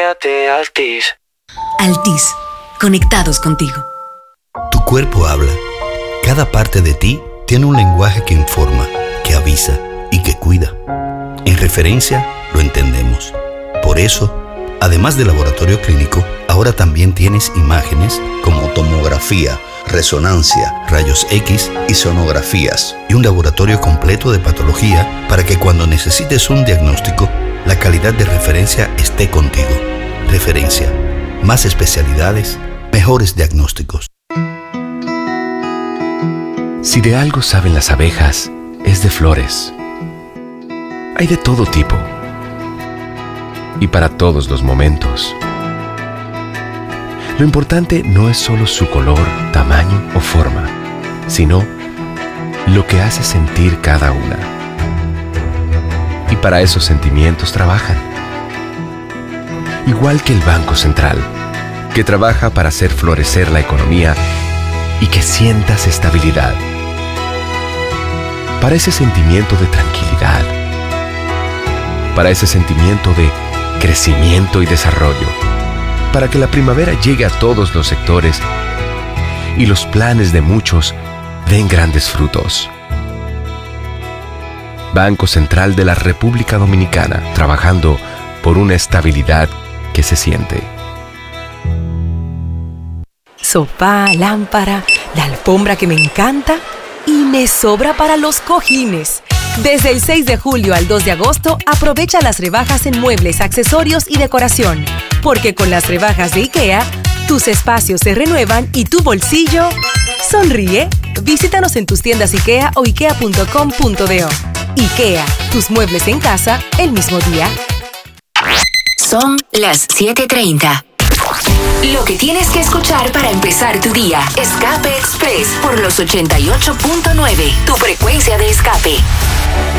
Cámbiate a Altis. Altis, conectados contigo. Tu cuerpo habla. Cada parte de ti tiene un lenguaje que informa, que avisa y que cuida. En Referencia lo entendemos. Por eso, además de laboratorio clínico, ahora también tienes imágenes como tomografía, resonancia, rayos X y sonografías, y un laboratorio completo de patología para que cuando necesites un diagnóstico, la calidad de Referencia esté contigo. Referencia. Más especialidades, mejores diagnósticos. Si de algo saben las abejas, es de flores. Hay de todo tipo y para todos los momentos. Lo importante no es solo su color, tamaño o forma, sino lo que hace sentir cada una. Y para esos sentimientos trabajan. Igual que el Banco Central, que trabaja para hacer florecer la economía y que sientas estabilidad. Para ese sentimiento de tranquilidad. Para ese sentimiento de crecimiento y desarrollo. Para que la primavera llegue a todos los sectores y los planes de muchos den grandes frutos. Banco Central de la República Dominicana, trabajando por una estabilidad que se siente. Sofá, lámpara, la alfombra que me encanta y me sobra para los cojines. Desde el 6 de julio al 2 de agosto, aprovecha las rebajas en muebles, accesorios y decoración. Porque con las rebajas de IKEA, tus espacios se renuevan y tu bolsillo sonríe. Visítanos en tus tiendas IKEA o ikea.com.do. IKEA, tus muebles en casa el mismo día. Son las 7:30. Lo que tienes que escuchar para empezar tu día. Escape Express por los 88.9, tu frecuencia de escape.